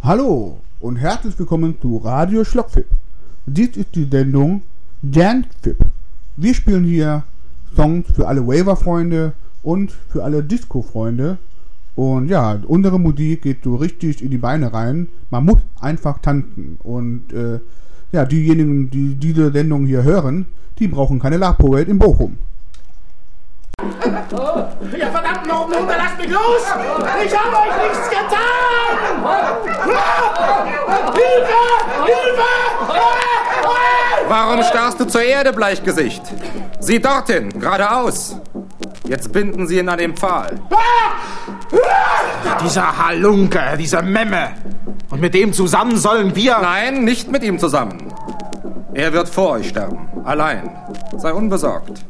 Hallo und herzlich willkommen zu Radio Schlockfip. Dies ist die Sendung Dancefip. Wir spielen hier Songs für alle Waver-Freunde und für alle Disco-Freunde. Und ja, unsere Musik geht so richtig in die Beine rein. Man muss einfach tanzen. Und ja, diejenigen, die diese Sendung hier hören, die brauchen keine Lachpoet in Bochum. Ja, verdammt nochmal, lasst mich los! Ich habe euch nichts getan! Hilfe! Hilfe! Warum starrst du zur Erde, Bleichgesicht? Sieh dorthin, geradeaus. Jetzt binden sie ihn an den Pfahl. Dieser Halunke, dieser Memme. Und mit dem zusammen sollen wir... Nein, nicht mit ihm zusammen. Er wird vor euch sterben, allein. Sei unbesorgt.